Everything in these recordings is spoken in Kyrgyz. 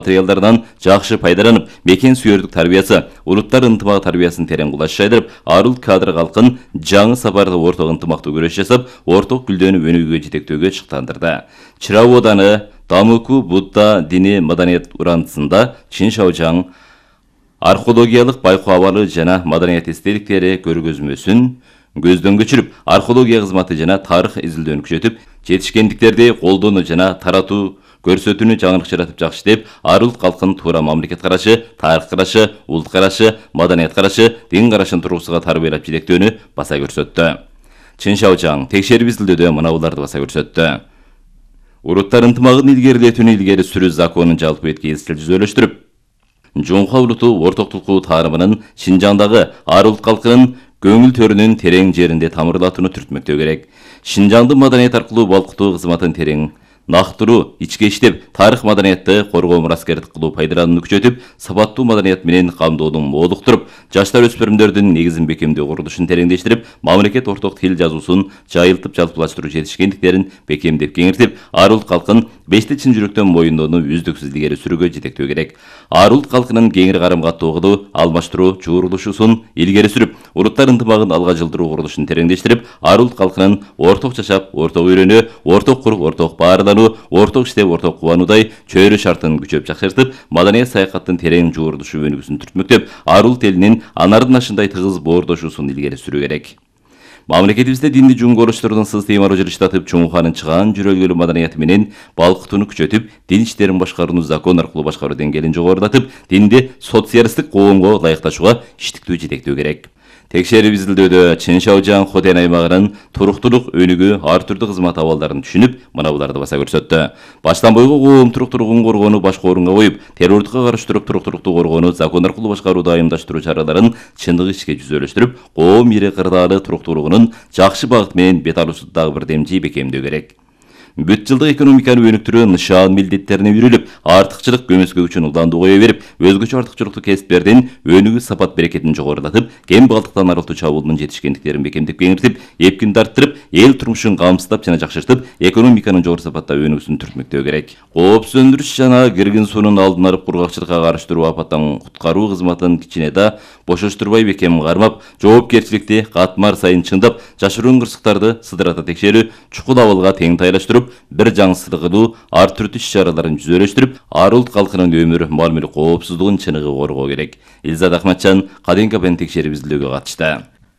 материалдардан жакшы пайдаланып, мекен сүйөрдүк тарбиясы, улуттар ынтымагы тарбиясын терең кулаш жайдырып, арыл кадр калкын жаңы сапарда орток ынтымактуу күрөш жасап, орток гүлдөнү өнүгүүгө жетектөөгө чыктандырды. Чырау ооданы Дамыку Будда дини маданият урантысында Чин Шаожаң археологиялык байкоо абалы жана маданият эстеликтери көргөзмөсүн көздөн көчүрүп, археология кызматы жана тарых изилдөөнү күчөтүп, жетишкендиктерди колдонуу жана таратуу көрсөтүүнү жаңылык жаратып жакшытып, арыл калкын туура мамлекет карашы, тарых карашы, улут карашы, маданият карашы, дин карашын тургусуга тарбиялап жетектөөнү баса көрсөттү. Чин Шаожаң текшерип изилдөөдө мынабуларды баса көрсөттү. Улуттар ынтымагын илгерилетүүнү илгери сүрүү законун жалпы бетке изчил жүзөлөштүрүп, Жоңха улуту ортоктулуку таарымынын Шинжаңдагы ар улут калкынын көңүл төрүнүн терең жеринде тамырлатууну түртмөктөө керек. Шинжаңды маданият аркылуу балкытуу кызматын терең нактыруу, ичке иштеп, тарых маданиятты коргоо мураскерлик кылуу пайдаланууну күчөтүп, сапаттуу маданият менен камдоону молуктуруп, жаштар өспүрүмдөрдүн негизин бекемдөө курулушун тереңдештирип, мамлекет орток тил жазуусун жайылтып жалпылаштыруу жетишкендиктерин бекемдеп кеңиртип, ар улут калкын бешти чын жүрөктөн моюндоону үздүксүз илгери сүрүүгө жетектөө керек. Ар улут калкынын кеңири карам каттоого алмаштыруу чуурулушусун илгери сүрүп, улуттар ынтымагын алга жылдыруу курулушун тереңдештирип, ар улут калкынын орток жашап, орток үйрөнүү, орток куруп, орток баарлануу, орток иштеп, орток кубануудай чөйрө шартын күчөп жакшыртып, маданият саякаттын терең жуурулушу өнүгүүсүн түртмөктөп, ар улут элинин анардын ашындай тыгыз боордошуусун илгери сүрүү керек. Мамлекетибизде динди жуңголоштордун сыз темару жылыштатып, чоңуханын чыгаан жүрөлгөлүү маданияты менен балкытууну күчөтүп, дин иштерин башкарууну закон аркылуу башкаруу деңгээлин жогорулатып, динди социалисттик коомго ылайыкташууга иштиктүү жетектөө керек. Текшерип изилдөөдө Чин Шаожаң Хотен аймагынын туруктуулук өнүгүү ар түрдүү кызмат абалдарын түшүнүп, мынабуларды баса көрсөттү. Баштан бойго коом туруктуулугун коргоону башкы орунга коюп, террордукка каршы туруп туруктуулукту коргоону закон аркылуу башкарууду айымдаштыруу чараларын чындык ишке жүзөлөштүрүп, коом ири кырдаалы туруктуулугунун жакшы багыт менен бет алуусу дагы бир демчи бекемдөө керек. Бүт жылдык экономиканы өнүктүрүү нышан милдеттерине үйрүлүп, артыкчылык көмөскө үчүн улдандуу кое берип, өзгөчө артыкчылыктуу кесиптердин өнүгүү сапат берекетин жогорулатып, кем балдыктан арылтуу чабуулунун жетишкендиктерин бекемдеп кеңиртип, эпкинди арттырып, эл турмушун камсыздап жана жакшыртып, экономиканын жогору сапатта өнүгүүсүн түртмөктөө керек. Коопсуздандырууч жана киргин суунун алдын алып, кургакчылыкка каршы апаттан куткаруу кызматын кичине да бошоштурбай бекем кармап, жоопкерчиликти катмар сайын чыңдап, жашыруун кырсыктарды сыдырата текшерүү, чукул абалга тең тайлаштырып, бир жаңсыздыгылуу ар түрдүү иш-чараларын жүзөлөштүрүп, ар улут калкынын өмүр, мал-мүлк коопсуздугун чыныгы коргоо керек. Илзат Ахматжан Кадимки абен текшерип изилдөөгө катышты.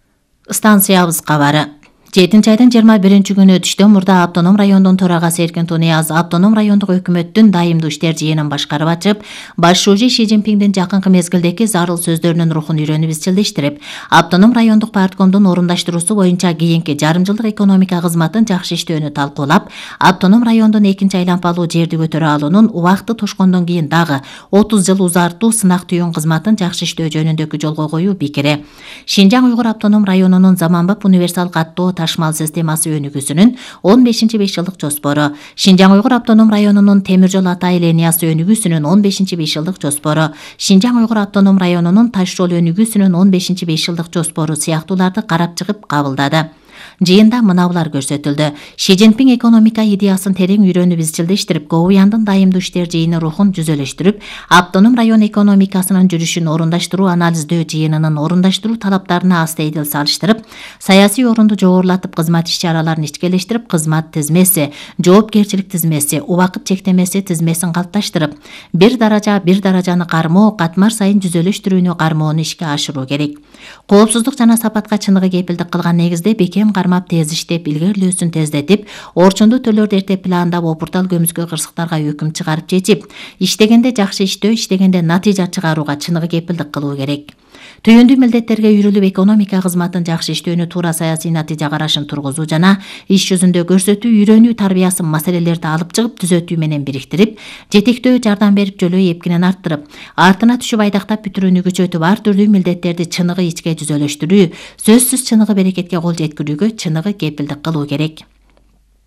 Станциябыз кабары. 7-айдын 21 күнү түштөн мурда Автоном райондун төрагасы Эркин Тунияз Автоном райондук өкмөттүн дайымдуу иштер жыйынын башкарып ачып, баш шужи Ши Цзиньпиндин жакынкы мезгилдеки зарыл сөздөрүнүн рухун үйрөнүп изчилдештирип, Автоном райондук парткомдун орундаштыруусу боюнча кийинки жарым жылдык экономика кызматын жакшы иштөөнү талкуулап, Автоном райондун 2-айлампалуу жерди көтөрө алуунун убакыты тошкондон кийин дагы 30 жыл узартуу сынак түйүн кызматын жакшы иштөө жөнүндөгү жолго коюу пикири. Шинжаң Уйгур автоном районунун заманбап универсал каттоо ташмал системасы өнүгүүсүнүн 15 5-жылдык жоспору, Шинжаң Уйгур автоном районунун темир жол Атай линиясы өнүгүүсүнүн 15 5-жылдык жоспору, Шинжаң Уйгур автоном районунун таш жол өнүгүүсүнүн 15 5-жылдык жоспору сыяктууларды карап чыгып кабылдады. Жыйында мынабулар көрсөтүлдү. Ши Цзиньпин экономика идеясын терең үйрөнүп изчилдештирип, Гоуяндын дайымдуу иштер жыйыны рухун жүзөлөштүрүп, автоном район экономикасынын жүрүшүн орундаштыруу анализдөө жыйынынын орундаштыруу талаптарына астейдил салыштырып, саясий орунду жогорулатып, кызмат иш-чараларын ичкелештирип, кызмат тизмеси, жоопкерчилик тизмеси, убакыт чектемеси тизмесин калыпташтырып, бир даражаны кармоо, катмар сайын жүзөлөштүрүүнү кармоону ишке ашыруу керек. Коопсуздук жана сапатка чыныгы кепилдик кылган негизде бекем кармап, тез иштеп, илгерилөөсүн тездетип, орчундуу төлөрдү эрте пландап, опуртал көмүскө кырсыктарга өкүм чыгарып чечип, иштегенде жакшы иштөө, иштегенде натыйжа чыгарууга чыныгы кепилдик кылуу керек. Түйүндүү милдеттерге үйрүлүп, экономика кызматын жакшы иштөөнү, туура саясий натыйжа карашын тургузуу жана иш жүзүндө көрсөтүү, үйрөнүү тарбиясын маселелерди алып чыгып, түзөтүү менен бириктирип, жетектөө жардам берип, жөлөө эпкинен арттырып, артына түшүп айдактап бүтүрүүнү күчөтүп, ар түрдүү милдеттерди чыныгы ичке жүзөлөштүрүү, сөзсүз чыныгы берекетке кол жеткирүүгө чыныгы кепилдик кылуу керек.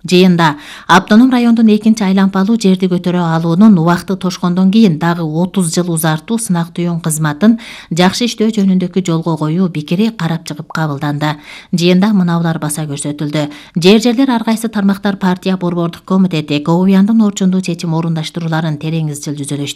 Жыйында автоном райондун экинчи айлампалуу жерди көтөрө алуунун убакыты тошкондон кийин дагы 30 жыл узартуу сынак түйүн кызматын жакшы иштөө жөнүндөгү жолго коюу пикири карап чыгып кабылданды. Жыйында мынаулар баса көрсөтүлдү. Жерлер ар кайсы тармактар партия борбордук комитети КОУЯндын орчундуу чечим орундаштырууларын терең изчил жүзөлөштү.